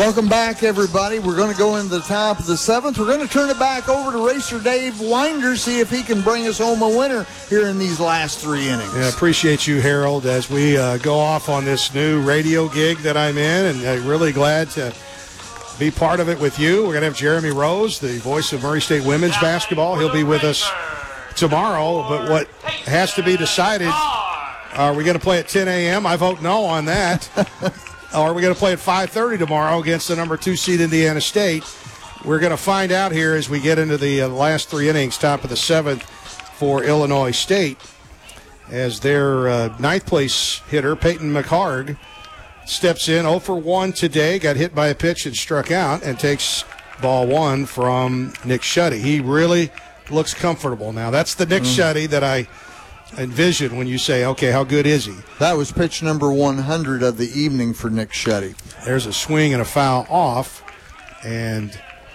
Welcome back, everybody. We're going to go into the top of the 7th. We're going to turn it back over to Racer Dave Winder, see if he can bring us home a winner here in these last 3 innings. Yeah, appreciate you, Harold, as we go off on this new radio gig that I'm in, and I'm really glad to be part of it with you. We're going to have Jeremy Rose, the voice of Murray State women's basketball. He'll be with us tomorrow, but what has to be decided, are we going to play at 10 a.m.? I vote no on that. Or are we going to play at 5:30 tomorrow against the number 2 seed Indiana State? We're going to find out here as we get into the last 3 innings, top of the 7th for Illinois State, as their ninth place hitter, Peyton McHarg, steps in 0 for 1 today, got hit by a pitch and struck out, and takes ball 1 from Nick Shuddy. He really looks comfortable now. That's the Nick Shuddy that I envision when you say, okay, how good is he? That was pitch number 100 of the evening for Nick Shuddy. There's a swing and a foul off, and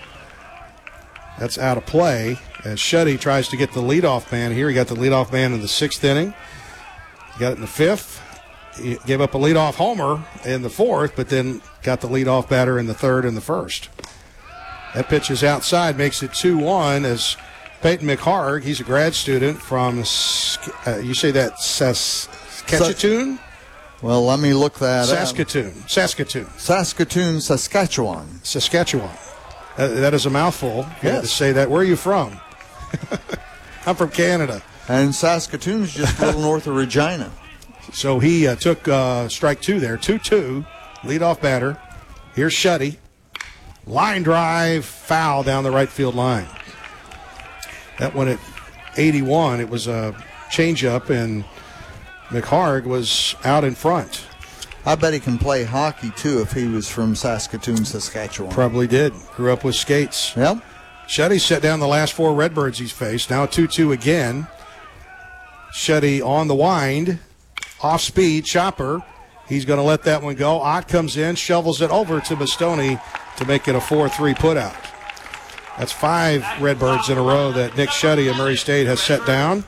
that's out of play as Shuddy tries to get the leadoff man here. He got the leadoff man in the 6th inning. He got it in the 5th. He gave up a leadoff homer in the 4th, but then got the leadoff batter in the 3rd and the 1st. That pitch is outside, makes it 2-1 as Peyton McHarg, he's a grad student from, you say that Saskatchewan? Well, let me look that Saskatoon. up. Saskatoon. Saskatoon. Saskatchewan. That is a mouthful. You had to say that. Where are you from? I'm from Canada. And Saskatoon's just a little north of Regina. So he took strike 2 there. 2-2, leadoff batter. Here's Shuddy. Line drive, foul down the right field line. That one at 81, it was a changeup, and McHarg was out in front. I bet he can play hockey, too, if he was from Saskatoon, Saskatchewan. Probably did. Grew up with skates. Yep. Shuddy set down the last 4 Redbirds he's faced. Now 2-2 again. Shuddy on the wind. Off speed, chopper. He's going to let that one go. Ott comes in, shovels it over to Bastoni to make it a 4-3 putout. That's 5 Redbirds in a row that Nick Shuddy of Murray State has set down.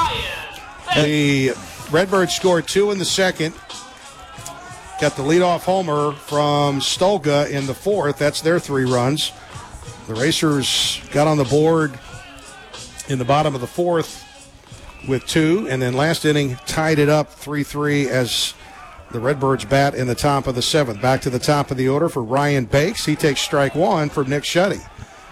The Redbirds scored 2 in the 2nd. Got the leadoff homer from Stolga in the 4th. That's their 3 runs. The Racers got on the board in the bottom of the 4th with 2, and then last inning tied it up 3-3 as the Redbirds bat in the top of the 7th. Back to the top of the order for Ryan Bakes. He takes strike 1 from Nick Shuddy.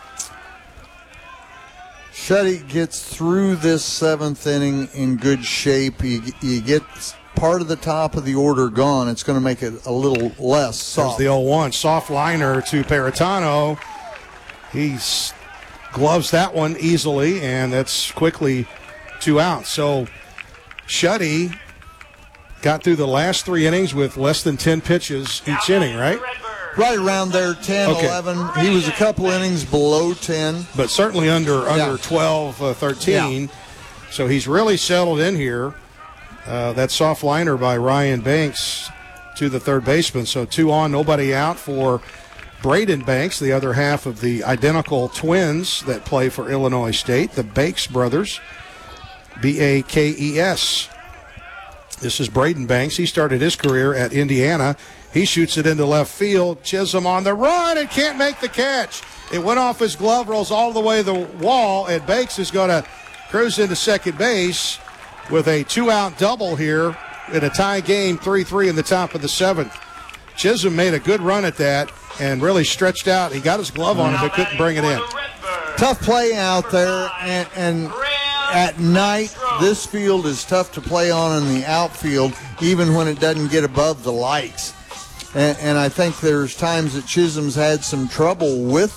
Shuddy gets through this 7th inning in good shape. You get part of the top of the order gone. It's going to make it a little less soft. There's the 0-1. Soft liner to Peritano. He gloves that one easily, and that's quickly 2 outs. So Shuddy got through the last 3 innings with less than 10 pitches each inning, right? Right around there, 10, okay. 11. He was a couple innings below 10. But certainly under 12, 13. Yeah. So he's really settled in here. That soft liner by Ryan Banks to the third baseman. So 2 on, nobody out for Braden Banks, the other half of the identical twins that play for Illinois State, the Bakes brothers, B-A-K-E-S. This is Braden Banks. He started his career at Indiana. He shoots it into left field. Chisholm on the run and can't make the catch. It went off his glove, rolls all the way to the wall, and Bakes is going to cruise into second base with a 2-out double here in a tie game, 3-3 in the top of the 7th. Chisholm made a good run at that and really stretched out. He got his glove on it, but couldn't bring it in. Tough play out there, and at night, this field is tough to play on in the outfield, even when it doesn't get above the lights. And I think there's times that Chisholm's had some trouble with